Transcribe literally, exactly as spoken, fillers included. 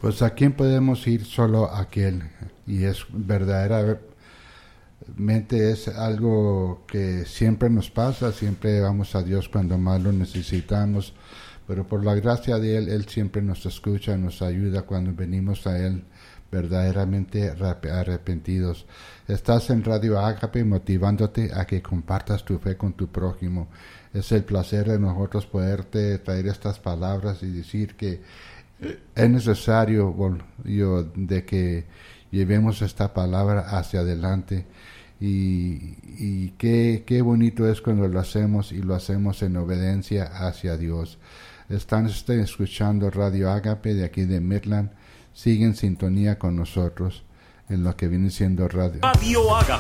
Pues a quién podemos ir, solo a aquel, y es verdaderamente es algo que siempre nos pasa, siempre vamos a Dios cuando más lo necesitamos, pero por la gracia de Él, Él siempre nos escucha, nos ayuda cuando venimos a Él verdaderamente arrepentidos. Estás en Radio Ágape motivándote a que compartas tu fe con tu prójimo. Es el placer de nosotros poderte traer estas palabras y decir que es necesario yo, de que llevemos esta palabra hacia adelante, y, y qué, qué bonito es cuando lo hacemos, y lo hacemos en obediencia hacia Dios. Están escuchando Radio Ágape de aquí de Midland. Sigue en sintonía con nosotros en lo que viene siendo Radio Radio Ágape.